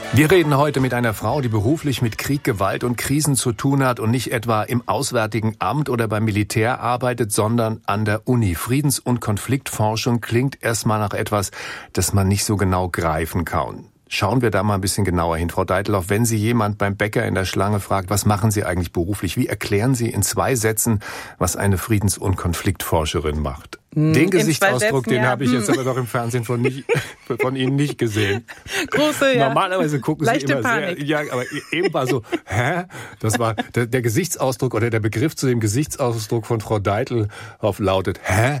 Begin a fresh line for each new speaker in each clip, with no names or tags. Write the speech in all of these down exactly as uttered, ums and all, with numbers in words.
Wir reden heute mit einer Frau, die beruflich mit Krieg, Gewalt und Krisen zu tun hat und nicht etwa im Auswärtigen Amt oder beim Militär arbeitet, sondern an der Uni. Friedens- und Konfliktforschung klingt erstmal nach etwas, das man nicht so genau greifen kann. Schauen wir da mal ein bisschen genauer hin, Frau Deitelhoff. Wenn Sie jemand beim Bäcker in der Schlange fragt, was machen Sie eigentlich beruflich? Wie erklären Sie in zwei Sätzen, was eine Friedens- und Konfliktforscherin macht?
Hm,
den Gesichtsausdruck,
Sätzen,
den
ja.
habe ich jetzt aber doch im Fernsehen von, nicht, von Ihnen nicht gesehen.
Große, ja.
Normalerweise gucken Sie
Leichte
immer
Panik.
sehr... Ja, aber eben war so, hä? Das war der, der Gesichtsausdruck oder der Begriff zu dem Gesichtsausdruck von Frau Deitelhoff lautet, hä?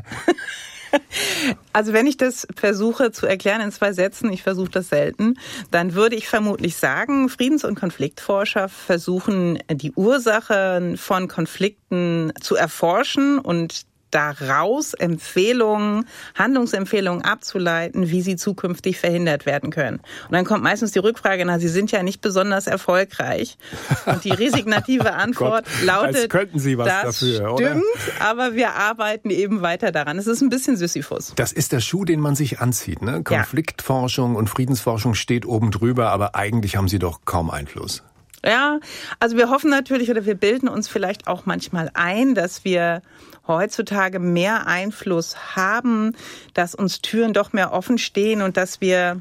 Also wenn ich das versuche zu erklären in zwei Sätzen, ich versuche das selten, dann würde ich vermutlich sagen, Friedens- und Konfliktforscher versuchen, die Ursachen von Konflikten zu erforschen und daraus Empfehlungen, Handlungsempfehlungen abzuleiten, wie sie zukünftig verhindert werden können. Und dann kommt meistens die Rückfrage, na, Sie sind ja nicht besonders erfolgreich. Und die resignative Antwort
Gott,
lautet,
als könnten Sie was
das
dafür,
stimmt,
oder?
aber wir arbeiten eben weiter daran. Es ist ein bisschen Sisyphus.
Das ist der Schuh, den man sich anzieht, ne? Konfliktforschung und Friedensforschung steht oben drüber, aber eigentlich haben Sie doch kaum Einfluss.
Ja, also wir hoffen natürlich oder wir bilden uns vielleicht auch manchmal ein, dass wir heutzutage mehr Einfluss haben, dass uns Türen doch mehr offen stehen und dass wir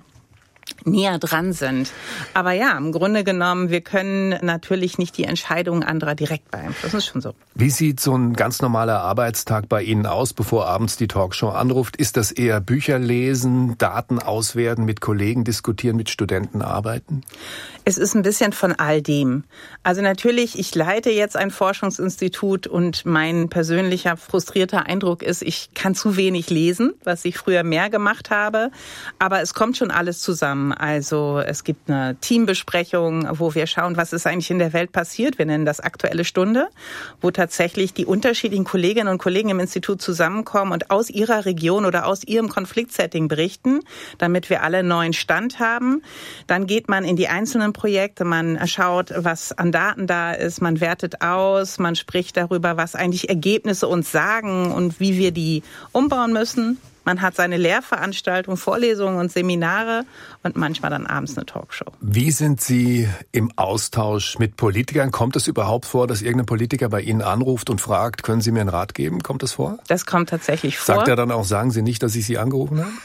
näher dran sind. Aber ja, im Grunde genommen, wir können natürlich nicht die Entscheidungen anderer direkt beeinflussen. Das ist schon so.
Wie sieht so ein ganz normaler Arbeitstag bei Ihnen aus, bevor abends die Talkshow anruft? Ist das eher Bücher lesen, Daten auswerten, mit Kollegen diskutieren, mit Studenten arbeiten?
Es ist ein bisschen von all dem. Also natürlich, ich leite jetzt ein Forschungsinstitut und mein persönlicher frustrierter Eindruck ist, ich kann zu wenig lesen, was ich früher mehr gemacht habe. Aber es kommt schon alles zusammen. Also es gibt eine Teambesprechung, wo wir schauen, was ist eigentlich in der Welt passiert. Wir nennen das Aktuelle Stunde, wo tatsächlich die unterschiedlichen Kolleginnen und Kollegen im Institut zusammenkommen und aus ihrer Region oder aus ihrem Konfliktsetting berichten, damit wir alle einen neuen Stand haben. Dann geht man in die einzelnen Projekte, man schaut, was an Daten da ist, man wertet aus, man spricht darüber, was eigentlich Ergebnisse uns sagen und wie wir die umbauen müssen. Man hat seine Lehrveranstaltungen, Vorlesungen und Seminare und manchmal dann abends eine Talkshow.
Wie sind Sie im Austausch mit Politikern? Kommt es überhaupt vor, dass irgendein Politiker bei Ihnen anruft und fragt, können Sie mir einen Rat geben? Kommt das vor?
Das kommt tatsächlich vor.
Sagt er dann auch, sagen Sie nicht, dass ich Sie angerufen habe?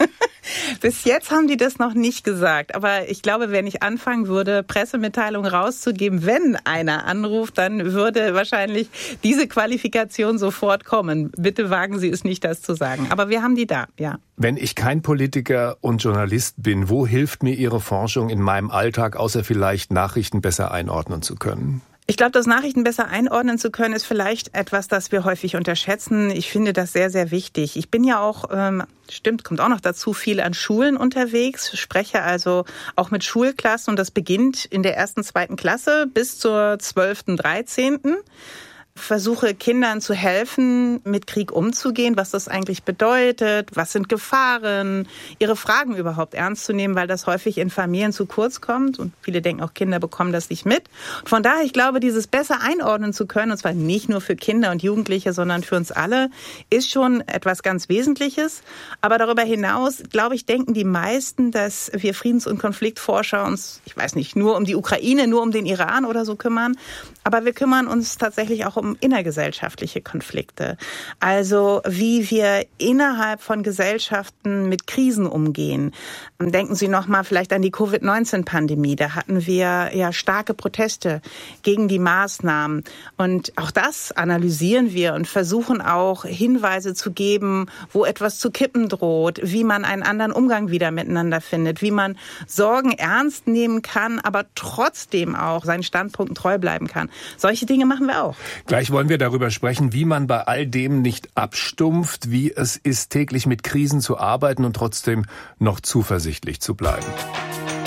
Bis jetzt haben die das noch nicht gesagt. Aber ich glaube, wenn ich anfangen würde, Pressemitteilungen rauszugeben, wenn einer anruft, dann würde wahrscheinlich diese Qualifikation sofort kommen. Bitte wagen Sie es nicht, das zu sagen. Aber wir haben die da, ja.
Wenn ich kein Politiker und Journalist bin, wo hilft mir Ihre Forschung in meinem Alltag, außer vielleicht Nachrichten besser einordnen zu können?
Ich glaube, das Nachrichten besser einordnen zu können, ist vielleicht etwas, das wir häufig unterschätzen. Ich finde das sehr, sehr wichtig. Ich bin ja auch, ähm, stimmt, kommt auch noch dazu, viel an Schulen unterwegs, spreche also auch mit Schulklassen und das beginnt in der ersten, zweiten Klasse bis zur zwölften, dreizehnten Versuche Kindern zu helfen, mit Krieg umzugehen, was das eigentlich bedeutet, was sind Gefahren, ihre Fragen überhaupt ernst zu nehmen, weil das häufig in Familien zu kurz kommt und viele denken auch, Kinder bekommen das nicht mit. Von daher, ich glaube, dieses besser einordnen zu können, und zwar nicht nur für Kinder und Jugendliche, sondern für uns alle, ist schon etwas ganz Wesentliches. Aber darüber hinaus, glaube ich, denken die meisten, dass wir Friedens- und Konfliktforscher uns, ich weiß nicht, nur um die Ukraine, nur um den Iran oder so kümmern, aber wir kümmern uns tatsächlich auch um innergesellschaftliche Konflikte. Also wie wir innerhalb von Gesellschaften mit Krisen umgehen. Denken Sie noch mal vielleicht an die Covid neunzehn Pandemie. Da hatten wir ja starke Proteste gegen die Maßnahmen. Und auch das analysieren wir und versuchen auch Hinweise zu geben, wo etwas zu kippen droht, wie man einen anderen Umgang wieder miteinander findet, wie man Sorgen ernst nehmen kann, aber trotzdem auch seinen Standpunkten treu bleiben kann. Solche Dinge machen wir auch.
Gleich wollen wir darüber sprechen, wie man bei all dem nicht abstumpft, wie es ist, täglich mit Krisen zu arbeiten und trotzdem noch zuversichtlich zu bleiben.